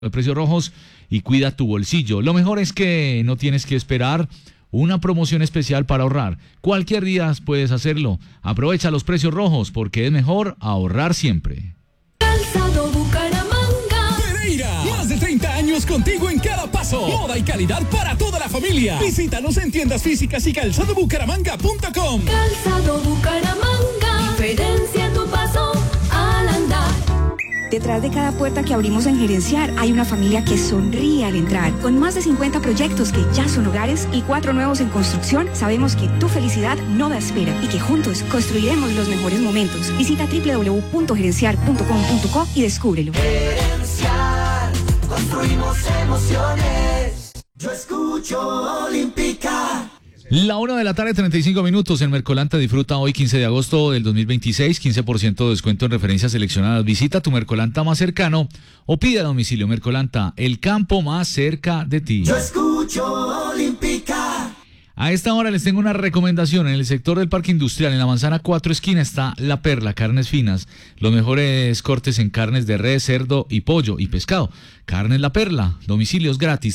de precios rojos y cuida tu bolsillo. Lo mejor es que no tienes que esperar una promoción especial para ahorrar. Cualquier día puedes hacerlo. Aprovecha los precios rojos porque es mejor ahorrar siempre. Calzado Bucaramanga. Pereira, más de 30 años contigo en cada paso. Moda y calidad para toda la familia. Visítanos en tiendas físicas y calzadobucaramanga.com. Calzado Bucaramanga. Diferencia tu paso al andar. Detrás de cada puerta que abrimos en Gerenciar hay una familia que sonríe al entrar. Con más de 50 proyectos que ya son hogares y 4 nuevos en construcción, sabemos que tu felicidad no da espera y que juntos construiremos los mejores momentos. Visita www.gerenciar.com.co y descúbrelo. Gerenciar, construimos emociones. Yo escucho Olímpica. La 1:35 p.m. en Mercolanta disfruta hoy 15 de agosto del 2026, 15% de descuento en referencias seleccionadas. Visita tu Mercolanta más cercano o pide a domicilio. Mercolanta, el campo más cerca de ti. Yo escucho Olímpica. A esta hora les tengo una recomendación. En el sector del Parque Industrial, en la Manzana 4 esquina, está La Perla, carnes finas. Los mejores cortes en carnes de res, cerdo y pollo y pescado. Carnes La Perla, domicilios gratis,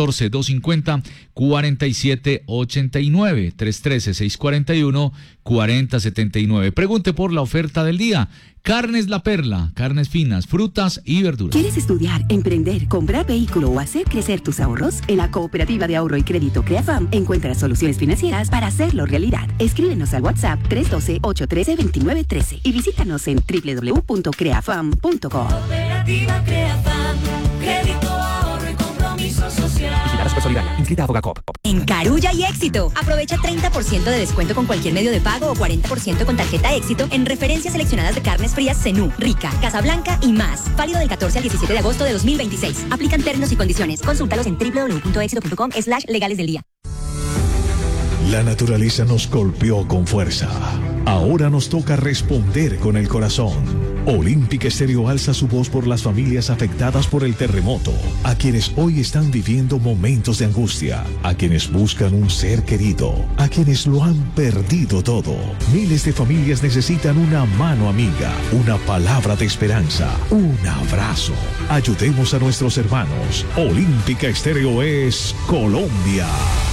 314-250-4789, 313-641-4079. Pregunte por la oferta del día. Carnes La Perla, carnes finas, frutas y verduras. ¿Quieres estudiar, emprender, comprar vehículo o hacer crecer tus ahorros? En la Cooperativa de Ahorro y Crédito CREAFAM encuentras soluciones financieras para hacerlo realidad. Escríbenos al WhatsApp 312-813-2913 y visítanos en www.creafam.com. Cooperativa CREAFAM. Crédito, ahorro y compromiso social. Solidaria, inscrita a Fogacop. En Carulla hay éxito. Aprovecha 30% de descuento con cualquier medio de pago o 40% con tarjeta éxito en referencias seleccionadas de carnes frías Zenú, Rica, Casablanca y más. Válido del 14 al 17 de agosto de 2026. Aplican términos y condiciones. Consúltalos en www.exito.com/legales del día. La naturaleza nos golpeó con fuerza. Ahora nos toca responder con el corazón. Olímpica Estéreo alza su voz por las familias afectadas por el terremoto, a quienes hoy están viviendo momentos de angustia, a quienes buscan un ser querido, a quienes lo han perdido todo. Miles de familias necesitan una mano amiga, una palabra de esperanza, un abrazo. Ayudemos a nuestros hermanos. Olímpica Estéreo es Colombia.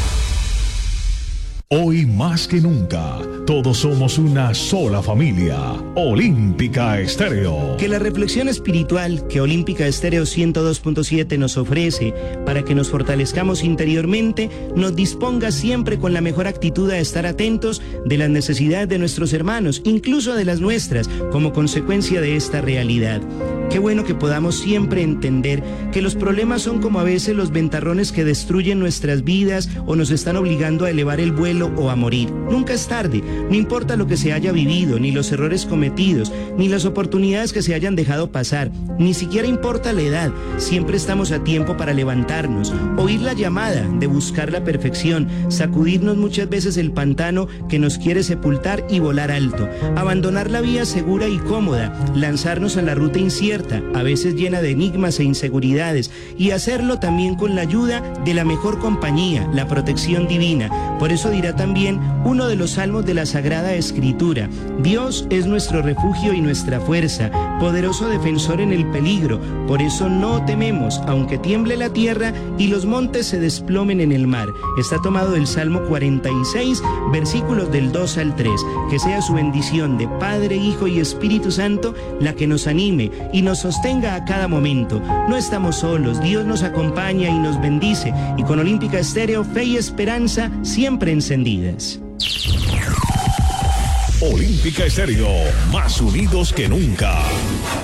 Hoy más que nunca, todos somos una sola familia. Olímpica Estéreo. Que la reflexión espiritual que Olímpica Estéreo 102.7 nos ofrece para que nos fortalezcamos interiormente, nos disponga siempre con la mejor actitud a estar atentos de las necesidades de nuestros hermanos, incluso de las nuestras, como consecuencia de esta realidad. Qué bueno que podamos siempre entender que los problemas son como a veces los ventarrones que destruyen nuestras vidas o nos están obligando a elevar el vuelo o a morir. Nunca es tarde, no importa lo que se haya vivido, ni los errores cometidos, ni las oportunidades que se hayan dejado pasar, ni siquiera importa la edad, siempre estamos a tiempo para levantarnos, oír la llamada de buscar la perfección, sacudirnos muchas veces el pantano que nos quiere sepultar y volar alto, abandonar la vía segura y cómoda, lanzarnos a la ruta incierta, a veces llena de enigmas e inseguridades, y hacerlo también con la ayuda de la mejor compañía, la protección divina. Por eso dirá también uno de los salmos de la Sagrada Escritura: Dios es nuestro refugio y nuestra fuerza, poderoso defensor en el peligro. Por eso no tememos, aunque tiemble la tierra y los montes se desplomen en el mar. Está tomado del Salmo 46, versículos del 2 al 3. Que sea su bendición de Padre, Hijo y Espíritu Santo la que nos anime y nos sostenga a cada momento. No estamos solos, Dios nos acompaña y nos bendice. Y con Olímpica Estéreo, fe y esperanza siempre encendidas. Olímpica Estéreo, más unidos que nunca.